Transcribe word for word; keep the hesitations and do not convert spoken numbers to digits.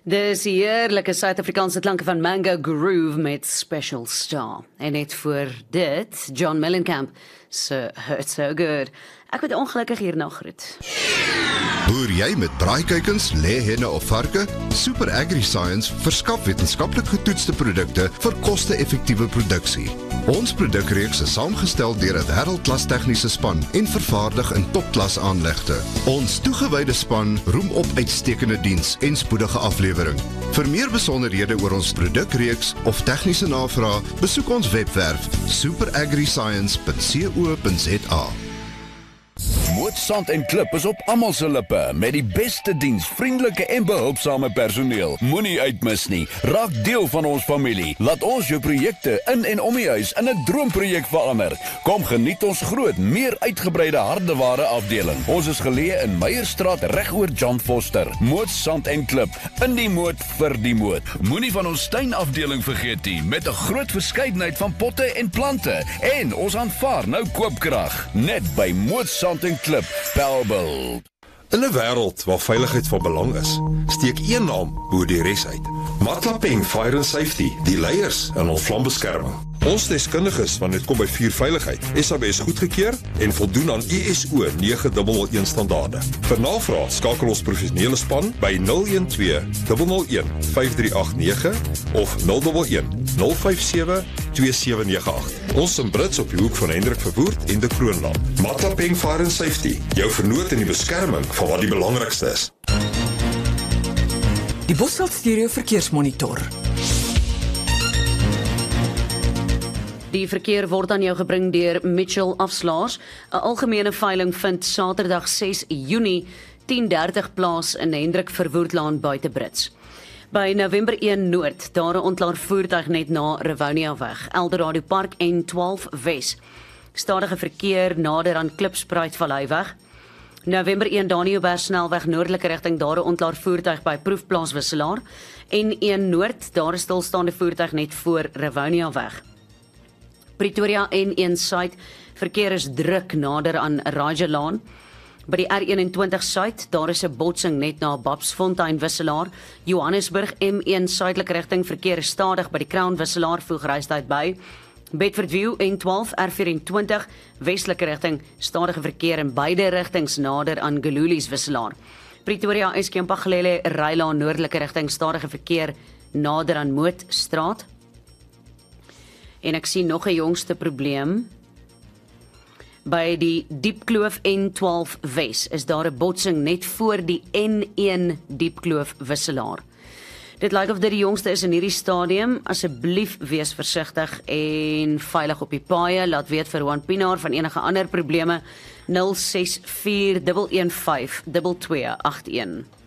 Dis die heerlike Suid-Afrikaanse klanke van Mango Groove met Special Star. En net voor dit, John Mellencamp, so Hurt So Good. Ek word ongelukkig hierna groet. Boer jy met braaikuikens, lêhenne of varke? Super AgriScience verskaf wetenskaplik getoetste produkte vir koste-effektiewe produksie. Ons produkreeks is saamgestel deur 'n wêreldklas tegniese span en vervaardig in topklas aanlegte. Ons toegewyde span roem op uitstekende diens en spoedige aflewering. Vir meer besonderhede oor ons produkreeks of tegniese navrae, besoek ons webwerf super agri science punt co punt za. Moot Sand en Klip is op almal se lippe met die beste diens, vriendelike en behulpsame personeel. Moenie uitmis nie. Raak deel van ons familie. Laat ons jou projekte in en om die huis in 'n droomprojek verander. Kom geniet ons groot, meer uitgebreide hardeware afdeling. Ons is geleë in Meyerstraat regoor John Foster. Moot Sand en Klip, in die moot vir die moot. Moenie van ons tuinafdeling vergeet nie, met 'n groot verskeidenheid van potte en plante. En ons aanvaar nou koopkrag. Net by Moot Sand en Klip, Pelbel. In 'n wêreld waar veiligheid van belang is, steek een naam bo die res uit. Matlapeng Fire and Safety, die leiers in ons vlambeskerming. Ons deskundiges wanneer dit kom by vuurveiligheid, S A B S goedgekeur en voldoen aan I S O nege nul nul een standaarde. Vir navraag skakel ons professionele span by nul een twee nul nul een vyf drie agt nege of nul een een nul vyf sewe twee sewe nege agt. Ons in Brits op die hoek van Hendrik Verwoerd en de Kroonland. Matlapeng Fire and Safety, jou vernoot in die beskerming van wat die belangrikste is. Die Bosveld Stereo Verkeersmonitor. Die verkeer word aan jou gebring deur Mitchell Afslaers. 'n Algemene veiling vind Saterdag ses Junie tien dertig plaas in Hendrik Verwoerdlaan buite Brits. By November een Noord, daar 'n ontlaar voertuig net na Rivonia weg, Eldorado Park en twaalf Wes. Stadige verkeer nader aan Klipspruit Valleiweg. November een Daniëlberg snelweg noordelike rigting, daar 'n ontlaar voertuig by Proefplaas Wisselaar. En een Noord, daar 'n stilstaande voertuig net voor Rivonia weg. Pretoria en een Suid, verkeer is druk nader aan Rajalaan. By die R eenentwintig Suid, daar is 'n botsing net na Babsfontein Wisselaar. Johannesburg M een suidelike rigting, verkeer is stadig by die Crown Wisselaar, voeg reistyd by. Bedfordview N twaalf R vyf-en-twintig, westelike rigting, stadige verkeer in beide rigtings nader aan Gululies Wisselaar. Pretoria Eskempagelele Rylaan noordelike rigting, stadige verkeer nader aan Mootstraat. En ek sien nog 'n jongste probleem. By die Diepkloof N twaalf Wes is daar 'n botsing net voor die N een Diepkloof Wisselaar. Dit lyk of dit die jongste is in hierdie stadium. Asseblief wees versigtig en veilig op die paaie. Laat weet vir Juan Pinaar van enige ander probleme. nul ses vier een een vyf twee twee agt een.